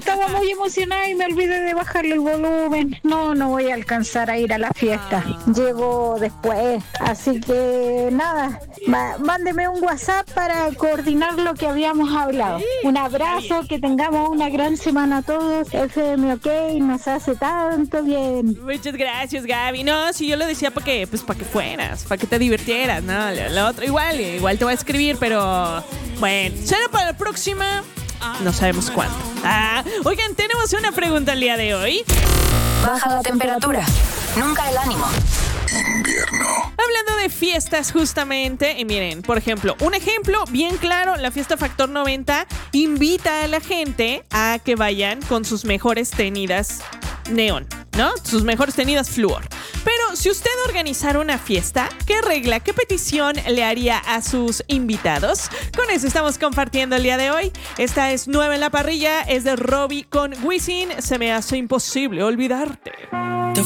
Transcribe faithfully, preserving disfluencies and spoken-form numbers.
estaba muy emocionada y me olvidé de bajarle el volumen. No, no voy a alcanzar a ir a la fiesta. Llego después. Así que nada, má- mándeme un WhatsApp para coordinar lo que habíamos hablado. Un abrazo, que tengamos una gran semana todos. F M OK nos hace tanto bien. Muchas gracias, Gaby. No, si yo lo decía para que, pues para que fueras, para que te divirtieras, ¿no? Lo, lo otro, igual, igual te voy a escribir, pero bueno, será para la próxima. No sabemos cuándo. Ah, oigan, tenemos una pregunta el día de hoy. Baja la temperatura, nunca el ánimo. Invierno. Hablando de fiestas justamente, y miren, por ejemplo, un ejemplo bien claro, la fiesta Factor noventa invita a la gente a que vayan con sus mejores tenidas neón, ¿no? Sus mejores tenidas flúor. Pero si usted organizara una fiesta, ¿qué regla, qué petición le haría a sus invitados? Con eso estamos compartiendo el día de hoy. Esta es Nueva en la Parrilla, es de Robbie con Wisin. Se me hace imposible olvidarte.